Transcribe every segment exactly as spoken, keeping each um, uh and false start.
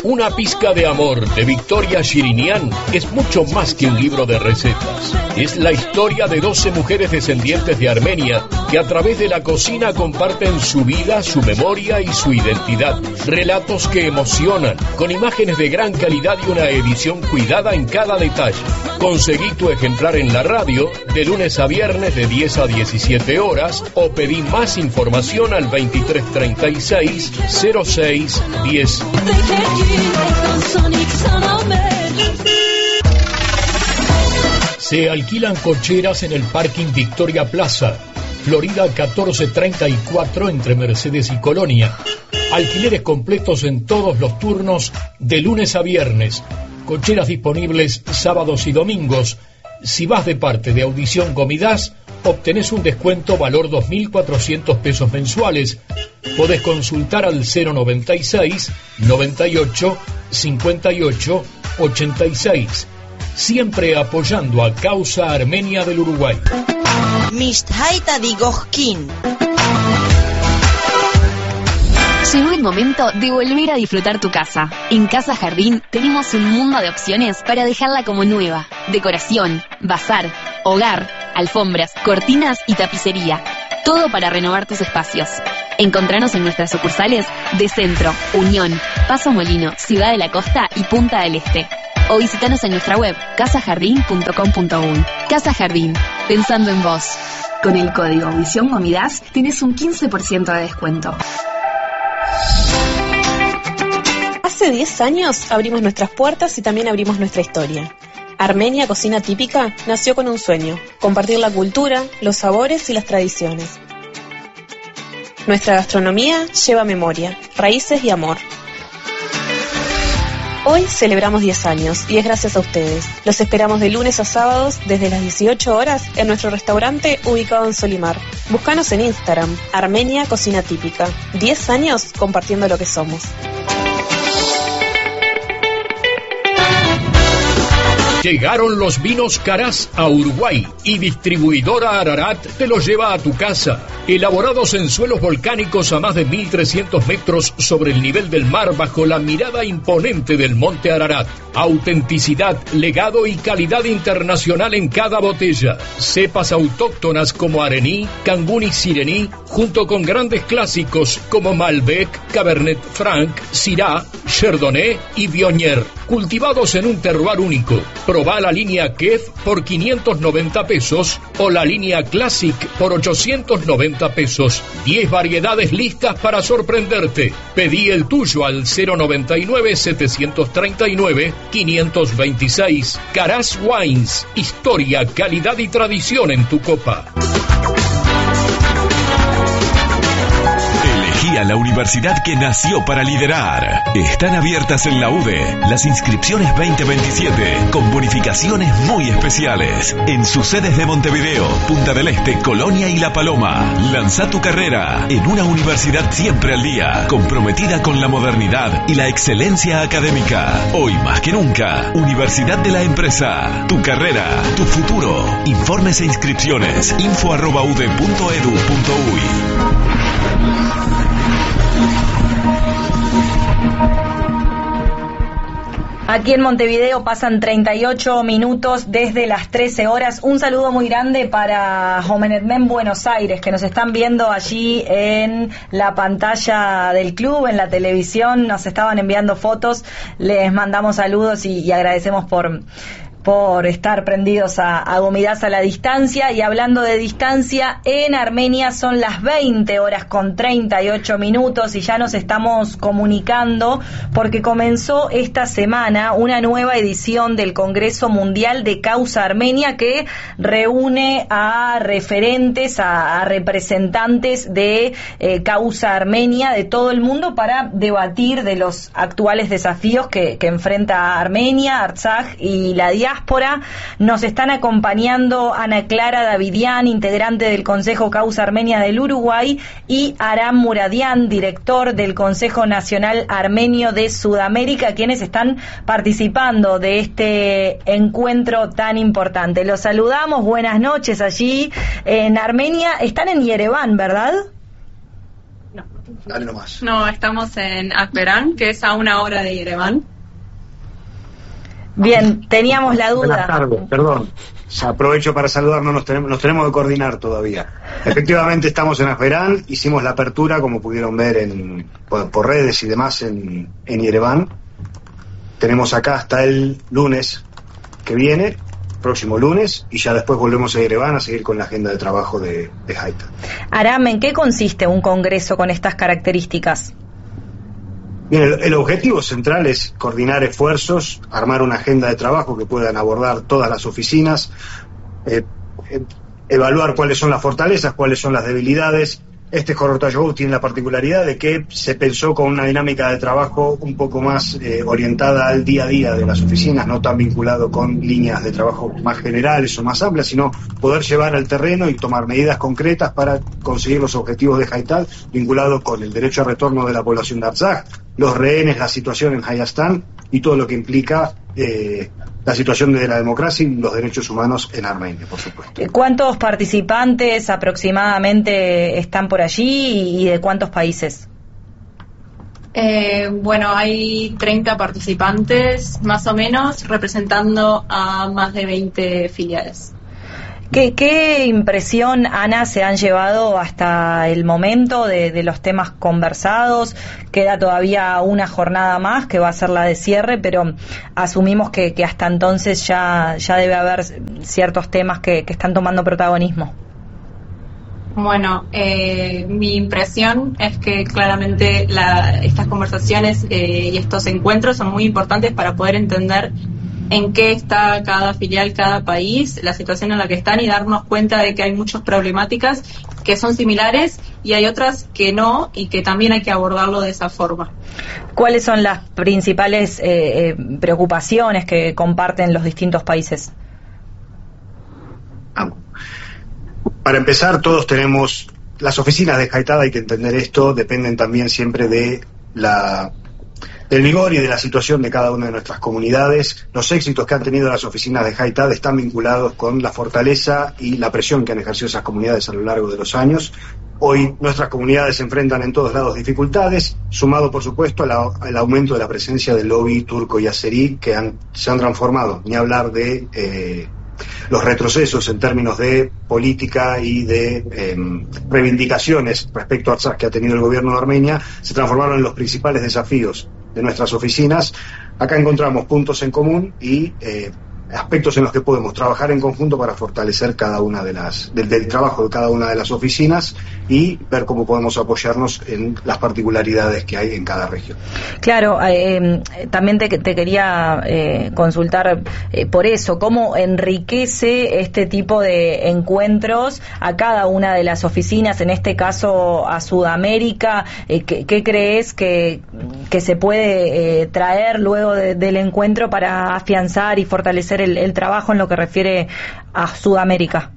Una pizca de amor de Victoria Shirinian es mucho más que un libro de recetas. Es la historia de doce mujeres descendientes de Armenia que a través de la cocina comparten su vida, su memoria y su identidad. Relatos que emocionan, con imágenes de gran calidad y una edición cuidada en cada detalle. Conseguí tu ejemplar en la radio de lunes a viernes de diez a diecisiete horas o pedí más información al veintitrés treinta y seis cero seis diez. Se alquilan cocheras en el parking Victoria Plaza, Florida catorce treinta y cuatro entre Mercedes y Colonia. Alquileres completos en todos los turnos de lunes a viernes. Cocheras disponibles sábados y domingos. Si vas de parte de Audición Comidas, obtenés un descuento valor dos mil cuatrocientos pesos mensuales. Podés consultar al cero noventa y seis noventa y ocho cincuenta y ocho ochenta y seis. Siempre apoyando a Causa Armenia del Uruguay. Mishtaita Digojkin. Llegó el momento de volver a disfrutar tu casa. En Casa Jardín tenemos un mundo de opciones para dejarla como nueva. Decoración, bazar, hogar, alfombras, cortinas y tapicería. Todo para renovar tus espacios. Encontranos en nuestras sucursales de Centro, Unión, Paso Molino, Ciudad de la Costa y Punta del Este. O visitanos en nuestra web casa jardín punto com punto uy. Casa Jardín, pensando en vos. Con el código Audición Comidas tenés un quince por ciento de descuento. Hace diez años abrimos nuestras puertas y también abrimos nuestra historia. Armenia Cocina Típica nació con un sueño: compartir la cultura, los sabores y las tradiciones. Nuestra gastronomía lleva memoria, raíces y amor. Hoy celebramos diez años y es gracias a ustedes. Los esperamos de lunes a sábados desde las dieciocho horas en nuestro restaurante ubicado en Solimar. Búscanos en Instagram, Armenia Cocina Típica. diez años compartiendo lo que somos. Llegaron los vinos Caraz a Uruguay y Distribuidora Ararat te los lleva a tu casa. Elaborados en suelos volcánicos a más de mil trescientos metros sobre el nivel del mar bajo la mirada imponente del Monte Ararat. Autenticidad, legado y calidad internacional en cada botella. Cepas autóctonas como Arení, Cangún y Sirení, junto con grandes clásicos como Malbec, Cabernet Franc, Syrah, Chardonnay y Viognier. Cultivados en un terroir único. Probá la línea Kef por quinientos noventa pesos o la línea Classic por ochocientos noventa pesos. diez variedades listas para sorprenderte. Pedí el tuyo al cero noventa y nueve setecientos treinta y nueve quinientos veintiséis. Caraz Wines. Historia, calidad y tradición en tu copa. A la universidad que nació para liderar. Están abiertas en la U D E las inscripciones veinte veintisiete con bonificaciones muy especiales en sus sedes de Montevideo, Punta del Este, Colonia y La Paloma. Lanza tu carrera en una universidad siempre al día, comprometida con la modernidad y la excelencia académica. Hoy más que nunca, Universidad de la Empresa. Tu carrera, tu futuro. Informes e inscripciones info arroba ude punto edu punto uy. Aquí en Montevideo pasan treinta y ocho minutos desde las trece horas. Un saludo muy grande para Homenetmen Buenos Aires, que nos están viendo allí en la pantalla del club, en la televisión. Nos estaban enviando fotos. Les mandamos saludos y, y agradecemos por... por estar prendidos a, a Comidas a la distancia. Y hablando de distancia, en Armenia son las veinte horas con treinta y ocho minutos y ya nos estamos comunicando porque comenzó esta semana una nueva edición del Congreso Mundial de Causa Armenia que reúne a referentes, a, a representantes de eh, Causa Armenia de todo el mundo para debatir de los actuales desafíos que, que enfrenta Armenia, Artsaj y la diáspora. Nos están acompañando Ana Clara Davidian, integrante del Consejo Causa Armenia del Uruguay, y Aram Muradian, director del Consejo Nacional Armenio de Sudamérica, quienes están participando de este encuentro tan importante. Los saludamos, buenas noches allí en Armenia. Están en Yerevan, ¿verdad? No. Dale nomás. No, estamos en Akberan, que es a una hora de Yerevan. Bien, teníamos la duda. Buenas tardes, perdón. Aprovecho para saludarnos, nos tenemos, nos tenemos que coordinar todavía. Efectivamente estamos en Akberan, hicimos la apertura, como pudieron ver en, por, por redes y demás en, en Yerevan. Tenemos acá hasta el lunes que viene, próximo lunes, y ya después volvemos a Yerevan a seguir con la agenda de trabajo de, de Haitad. Aram, ¿en qué consiste un congreso con estas características? Bien, el, el objetivo central es coordinar esfuerzos, armar una agenda de trabajo que puedan abordar todas las oficinas, eh, eh, evaluar cuáles son las fortalezas, cuáles son las debilidades. Este Horotayogov tiene la particularidad de que se pensó con una dinámica de trabajo un poco más eh, orientada al día a día de las oficinas, no tan vinculado con líneas de trabajo más generales o más amplias, sino poder llevar al terreno y tomar medidas concretas para conseguir los objetivos de Haitad vinculados con el derecho a retorno de la población de Artsaj, los rehenes, la situación en Hayastán y todo lo que implica eh, la situación de la democracia y los derechos humanos en Armenia, por supuesto. ¿Cuántos participantes aproximadamente están por allí y de cuántos países? Eh, bueno, hay treinta participantes, más o menos, representando a más de veinte filiales. ¿Qué, qué impresión, Ana, se han llevado hasta el momento de, de los temas conversados? Queda todavía una jornada más, que va a ser la de cierre, pero asumimos que, que hasta entonces ya, ya debe haber ciertos temas que, que están tomando protagonismo. Bueno, eh, mi impresión es que claramente la, estas conversaciones eh, y estos encuentros son muy importantes para poder entender en qué está cada filial, cada país, la situación en la que están y darnos cuenta de que hay muchas problemáticas que son similares y hay otras que no y que también hay que abordarlo de esa forma. ¿Cuáles son las principales eh, preocupaciones que comparten los distintos países? Vamos. Para empezar, todos tenemos, las oficinas de Haitad, hay que entender esto, dependen también siempre de la... del vigor y de la situación de cada una de nuestras comunidades. Los éxitos que han tenido las oficinas de Haitad están vinculados con la fortaleza y la presión que han ejercido esas comunidades a lo largo de los años. Hoy nuestras comunidades se enfrentan en todos lados dificultades, sumado por supuesto al, al aumento de la presencia del lobby turco y azerí que han, se han transformado, ni hablar de eh, los retrocesos en términos de política y de eh, reivindicaciones respecto a Artsaj que ha tenido el gobierno de Armenia, se transformaron en los principales desafíos de nuestras oficinas. Acá encontramos puntos en común y eh, aspectos en los que podemos trabajar en conjunto para fortalecer cada una de las del, del trabajo de cada una de las oficinas y ver cómo podemos apoyarnos en las particularidades que hay en cada región. Claro, eh, también te, te quería eh, consultar eh, por eso, cómo enriquece este tipo de encuentros a cada una de las oficinas, en este caso a Sudamérica. eh, ¿qué, ¿Qué crees que, que se puede eh, traer luego de, del encuentro para afianzar y fortalecer El, el trabajo en lo que refiere a Sudamérica?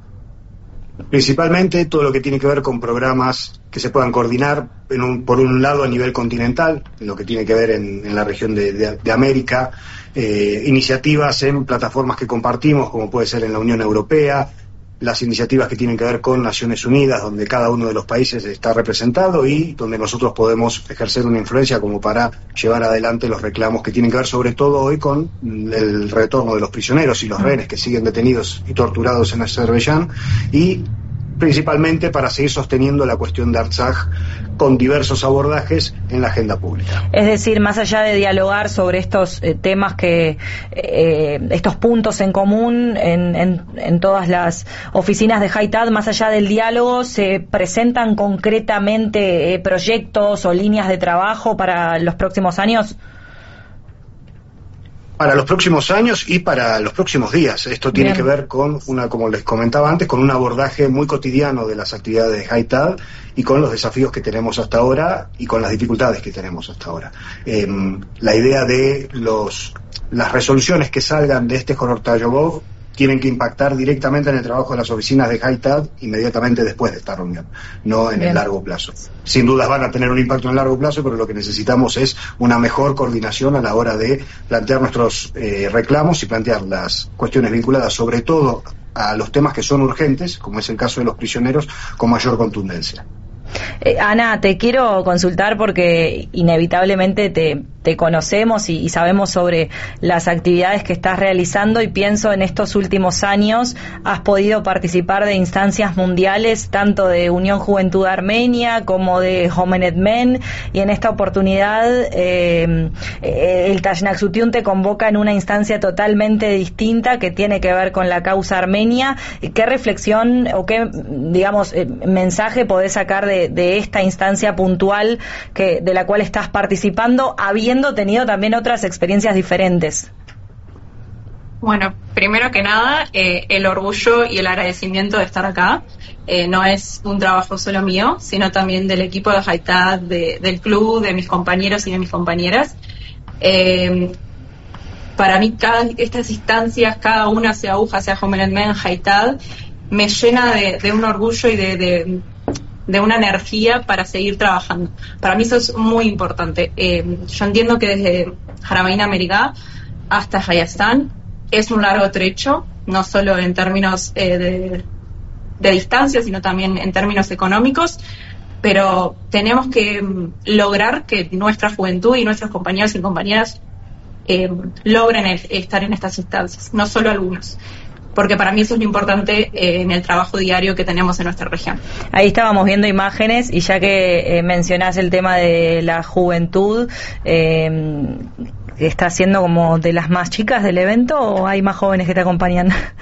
Principalmente todo lo que tiene que ver con programas que se puedan coordinar, en un, por un lado a nivel continental, en lo que tiene que ver en, en la región de, de, de América, eh, iniciativas en plataformas que compartimos, como puede ser en la Unión Europea, las iniciativas que tienen que ver con Naciones Unidas, donde cada uno de los países está representado y donde nosotros podemos ejercer una influencia como para llevar adelante los reclamos que tienen que ver sobre todo hoy con el retorno de los prisioneros y los rehenes que siguen detenidos y torturados en Azerbaiyán, y principalmente para seguir sosteniendo la cuestión de Artsaj con diversos abordajes en la agenda pública. Es decir, más allá de dialogar sobre estos eh, temas que, eh, estos puntos en común en, en, en todas las oficinas de Haitad, más allá del diálogo, ¿se presentan concretamente eh, proyectos o líneas de trabajo para los próximos años? Para los próximos años y para los próximos días. Esto tiene Bien. que ver con una, como les comentaba antes, con un abordaje muy cotidiano de las actividades de Haitad y con los desafíos que tenemos hasta ahora y con las dificultades que tenemos hasta ahora. Eh, la idea de los las resoluciones que salgan de este Horotayogov tienen que impactar directamente en el trabajo de las oficinas de Haitad inmediatamente después de esta reunión, no en Bien. el largo plazo. Sin dudas van a tener un impacto en el largo plazo, pero lo que necesitamos es una mejor coordinación a la hora de plantear nuestros eh, reclamos y plantear las cuestiones vinculadas sobre todo a los temas que son urgentes, como es el caso de los prisioneros, con mayor contundencia. Eh, Ana, te quiero consultar porque inevitablemente te, te conocemos y, y sabemos sobre las actividades que estás realizando, y pienso en estos últimos años has podido participar de instancias mundiales, tanto de Unión Juventud Armenia como de Homenet Men, y en esta oportunidad eh, el Tashnaksutiun te convoca en una instancia totalmente distinta que tiene que ver con la causa armenia. ¿Qué reflexión o qué, digamos, eh, mensaje podés sacar de, de esta instancia puntual que de la cual estás participando, habiendo tenido también otras experiencias diferentes? Bueno, primero que nada, eh, el orgullo y el agradecimiento de estar acá. Eh, no es un trabajo solo mío, sino también del equipo de Haitad, de, del club, de mis compañeros y de mis compañeras. Eh, para mí, cada, estas instancias, cada una, sea UJA, sea Homenet Men, Haitad, me llena de, de un orgullo y de, de, de una energía para seguir trabajando. Para mí eso es muy importante. Eh, yo entiendo que desde Haramain Americá hasta Hayastán es un largo trecho, no solo en términos eh, de, de distancia, sino también en términos económicos, pero tenemos que mm, lograr que nuestra juventud y nuestros compañeros y compañeras eh, logren el, estar en estas instancias, no solo algunos, porque para mí eso es lo importante eh, en el trabajo diario que tenemos en nuestra región. Ahí estábamos viendo imágenes, y ya que eh, mencionás el tema de la juventud, eh, ¿está siendo como de las más chicas del evento o hay más jóvenes que te acompañan?